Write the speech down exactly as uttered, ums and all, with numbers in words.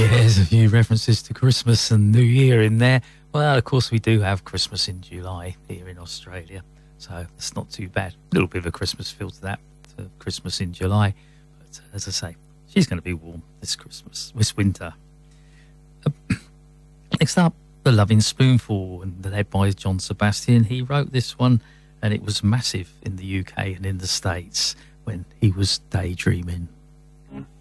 there's a few references to Christmas and New Year in there. Well, of course, we do have Christmas in July here in Australia, so it's not too bad. A little bit of a Christmas feel to that, to Christmas in July. But uh, as I say, she's going to be warm this Christmas, this winter. Uh, next up, The Loving Spoonful, and led by John Sebastian. He wrote this one, and it was massive in the U K and in the States when he was daydreaming.